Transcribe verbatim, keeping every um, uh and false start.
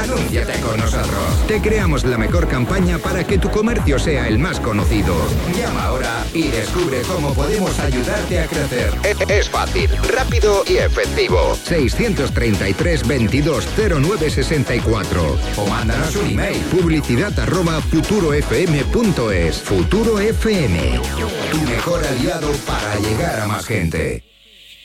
Anúnciate con nosotros. Te creamos la mejor campaña para que tu comercio sea el más conocido. Llama ahora y descubre cómo podemos ayudarte a crecer. Es fácil, rápido y efectivo. seiscientos treinta y tres, veintidós, cero nueve sesenta y cuatro. O mándanos un email. Publicidad arroba futurofm punto es. Futuro F M. Tu mejor aliado para llegar a más gente.